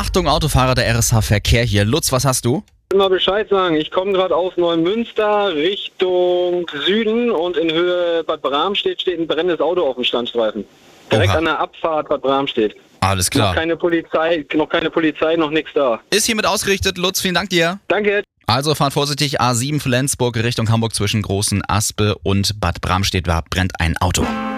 Achtung, Autofahrer, der RSH-Verkehr hier. Lutz, was hast du? Mal Bescheid sagen, ich komme gerade aus Neumünster Richtung Süden und in Höhe Bad Bramstedt steht ein brennendes Auto auf dem Standstreifen. Direkt Oha. an der Abfahrt Bad Bramstedt. Alles klar. Noch keine Polizei, noch nichts da. Ist hiermit ausgerichtet. Lutz, vielen Dank dir. Danke. Also fahrt vorsichtig, A7 Flensburg Richtung Hamburg zwischen Großen Aspe und Bad Bramstedt brennt ein Auto.